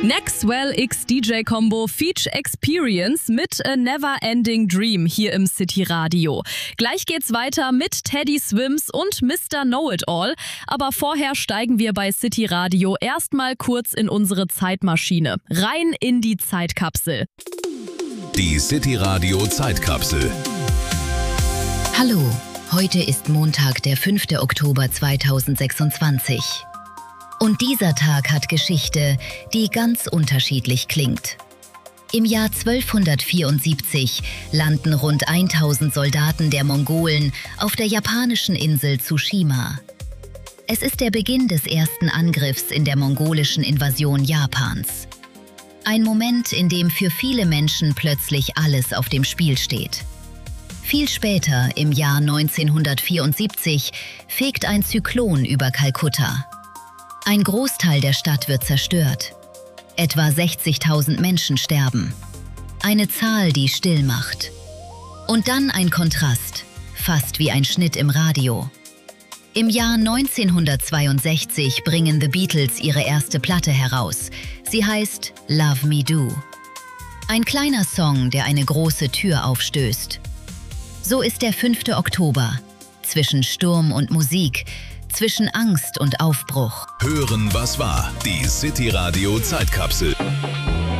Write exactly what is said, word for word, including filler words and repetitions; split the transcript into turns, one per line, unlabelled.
Maxwell X D J Combo Feature Experience mit A Never Ending Dream hier im City Radio. Gleich geht's weiter mit Teddy Swims und Mister Know-It-All. Aber vorher steigen wir bei City Radio erstmal kurz in unsere Zeitmaschine. Rein in die Zeitkapsel.
Die City Radio Zeitkapsel.
Hallo, heute ist Montag, der fünfte Oktober zweitausendsechsundzwanzig. Und dieser Tag hat Geschichte, die ganz unterschiedlich klingt. Im Jahr zwölfhundertvierundsiebzig landen rund tausend Soldaten der Mongolen auf der japanischen Insel Tsushima. Es ist der Beginn des ersten Angriffs in der mongolischen Invasion Japans. Ein Moment, in dem für viele Menschen plötzlich alles auf dem Spiel steht. Viel später, im Jahr neunzehnhundertvierundsiebzig, fegt ein Zyklon über Kalkutta. Ein Großteil der Stadt wird zerstört. Etwa sechzigtausend Menschen sterben. Eine Zahl, die still macht. Und dann ein Kontrast, fast wie ein Schnitt im Radio. Im Jahr neunzehnhundertzweiundsechzig bringen The Beatles ihre erste Platte heraus. Sie heißt Love Me Do. Ein kleiner Song, der eine große Tür aufstößt. So ist der fünfte Oktober. Zwischen Sturm und Musik, zwischen Angst und Aufbruch.
Hören, was war. Die City Radio Zeitkapsel.